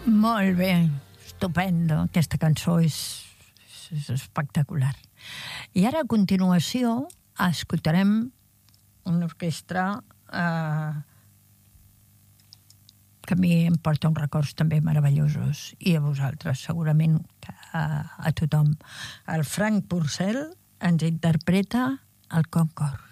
Molt bé, estupendo. Aquesta cançó és espectacular. I ara, a continuació, escoltarem una orquestra que a mi em porta uns records també meravellosos, i a vosaltres, segurament a tothom. El Frank Purcell ens interpreta el Concorde.